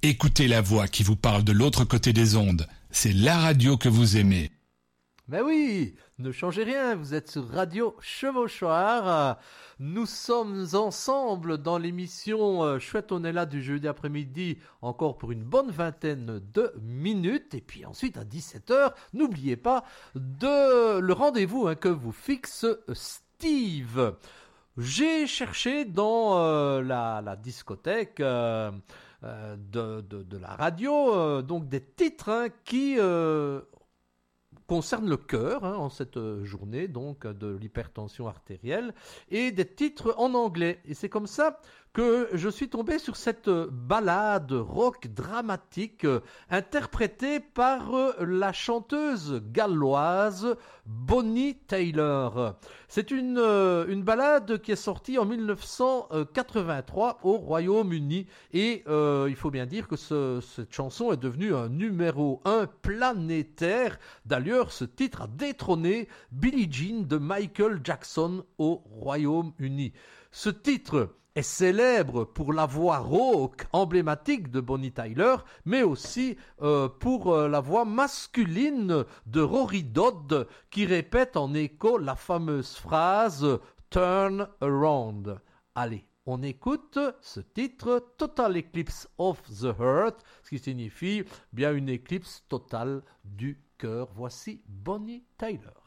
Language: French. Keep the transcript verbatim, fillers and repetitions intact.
Écoutez la voix qui vous parle de l'autre côté des ondes. C'est la radio que vous aimez. Ben oui, ne changez rien, vous êtes sur Radio Chevauchoir. Nous sommes ensemble dans l'émission euh, Chouette on est là du jeudi après-midi, encore pour une bonne vingtaine de minutes. Et puis ensuite à dix-sept heures, n'oubliez pas de le rendez-vous hein, que vous fixe Steve. J'ai cherché dans euh, la, la discothèque euh, euh, de, de, de la radio euh, donc des titres hein, qui... Euh, concerne le cœur hein, en cette journée donc de l'hypertension artérielle et des titres en anglais. Et c'est comme ça que je suis tombé sur cette ballade rock dramatique euh, interprétée par euh, la chanteuse galloise Bonnie Tyler. C'est une, euh, une ballade qui est sortie en dix-neuf cent quatre-vingt-trois au Royaume-Uni et euh, il faut bien dire que ce, cette chanson est devenue un numéro un planétaire. D'ailleurs, ce titre a détrôné Billie Jean de Michael Jackson au Royaume-Uni. Ce titre est célèbre pour la voix rauque emblématique de Bonnie Tyler, mais aussi euh, pour euh, la voix masculine de Rory Dodd qui répète en écho la fameuse phrase « Turn around ». Allez, on écoute ce titre « Total Eclipse of the Heart », ce qui signifie bien une éclipse totale du cœur. Voici Bonnie Tyler.